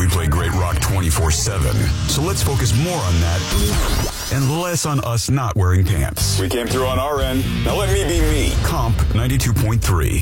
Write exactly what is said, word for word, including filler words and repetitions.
We play great rock twenty-four seven. So let's focus more on that and less on us not wearing pants. We came through on our end. Now let me be me. Comp ninety-two point three.